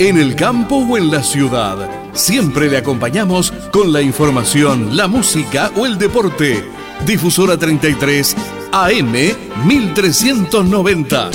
en el campo o en la ciudad. Siempre le acompañamos con la información, la música o el deporte. Difusora 33 AM 1390.